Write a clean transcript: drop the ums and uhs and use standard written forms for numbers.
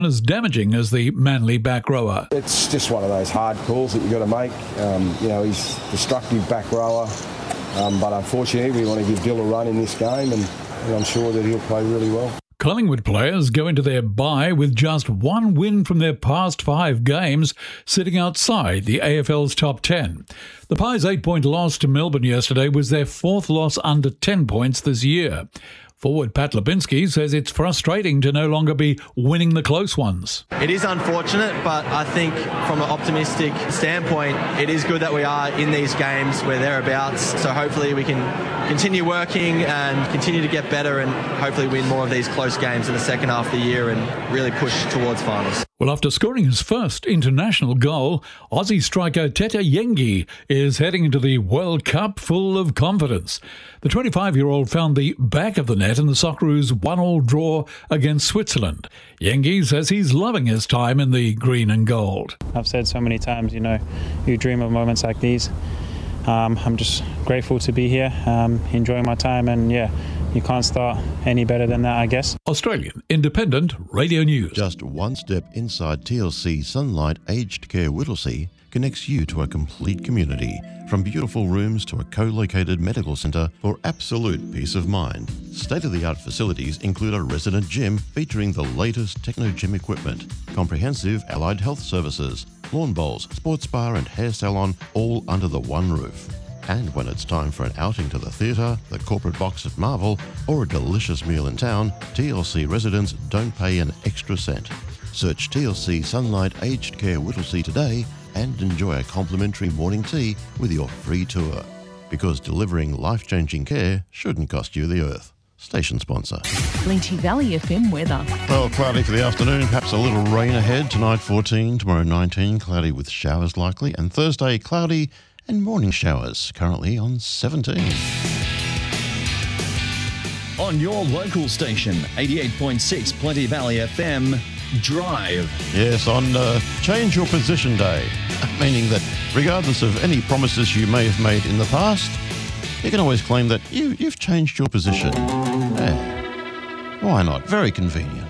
as damaging as the Manly back rower. It's just one of those hard calls that you've got to make. He's a destructive back rower, but unfortunately we want to give Dill a run in this game, and I'm sure that he'll play really well. Collingwood players go into their bye with just one win from their past 5 games, sitting outside the AFL's top 10. The Pies' 8-point loss to Melbourne yesterday was their 4th loss under 10 points this year. Forward Pat Lipinski says it's frustrating to no longer be winning the close ones. It is unfortunate, but I think from an optimistic standpoint, it is good that we are in these games where thereabouts. So hopefully we can continue working and continue to get better and hopefully win more of these close games in the second half of the year and really push towards finals. Well, after scoring his first international goal, Aussie striker Teta Yengi is heading into the World Cup full of confidence. The 25-year-old found the back of the net in the Socceroos' 1-1 draw against Switzerland. Yengi says he's loving his time in the green and gold. I've said so many times, you dream of moments like these. I'm just grateful to be here, enjoying my time, and you can't start any better than that, I guess. Australian Independent Radio News. Just one step inside TLC Sunlight Aged Care Whittlesea connects you to a complete community, from beautiful rooms to a co-located medical centre for absolute peace of mind. State-of-the-art facilities include a resident gym featuring the latest techno-gym equipment, comprehensive allied health services, lawn bowls, sports bar and hair salon, all under the one roof. And when it's time for an outing to the theatre, the corporate box at Marvel, or a delicious meal in town, TLC residents don't pay an extra cent. Search TLC Sunlight Aged Care Whittlesea today and enjoy a complimentary morning tea with your free tour. Because delivering life-changing care shouldn't cost you the earth. Station sponsor. Lynchie Valley FM weather. Well, cloudy for the afternoon, perhaps a little rain ahead. Tonight 14, tomorrow 19, cloudy with showers likely. And Thursday, cloudy and morning showers, currently on 17. On your local station, 88.6 Plenty Valley FM, Drive. Yes, on Change Your Position Day, meaning that regardless of any promises you may have made in the past, you can always claim that you've changed your position. Yeah. Why not? Very convenient.